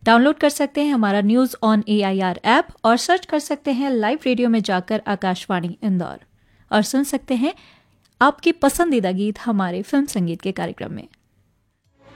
Download कर सकते हैं हमारा न्यूज़ ऑन AIR ऐप और सर्च कर सकते हैं लाइव रेडियो में जाकर आकाशवाणी इंदौर और सुन सकते हैं आपकी पसंदीदा गीत हमारे फिल्म संगीत के कार्यक्रम में।